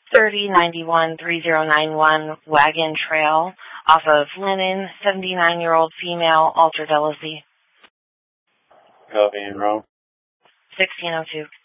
3091-3091 Wagon Trail off of Lennon, 79-year-old female, altered LOC. Copy, and wrong. 1602.